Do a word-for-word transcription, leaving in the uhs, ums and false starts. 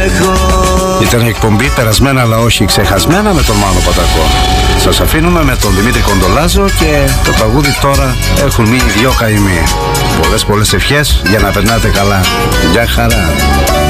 Ήταν η εκπομπή περασμένα αλλά όχι ξεχασμένα με τον Μάνο Πατακό. Σας αφήνουμε με τον Δημήτρη Κοντολάζο και το τραγούδι Τώρα έχουν μείνει δυο καημοί. Πολλές πολλές ευχές για να περνάτε καλά. Γεια χαρά.